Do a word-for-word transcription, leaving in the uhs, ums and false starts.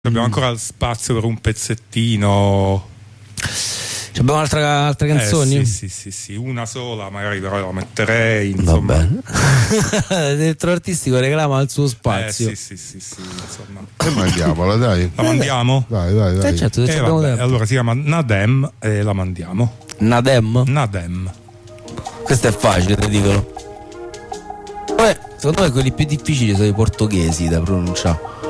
Abbiamo mm. ancora spazio per un pezzettino. Abbiamo altra, altre canzoni? Eh, sì, sì, sì, sì, una sola, magari però la metterei. Insomma. Va bene. Direttore artistico reclama il suo spazio. Eh, sì, sì, sì, sì, insomma. E mandiamola, dai. La mandiamo? Dai, dai, dai. Eh, certo, eh, vabbè, allora si chiama Nadem e la mandiamo. Nadem? Nadem. Questo è facile, ti dicono. Beh, secondo me quelli più difficili sono i portoghesi da pronunciare.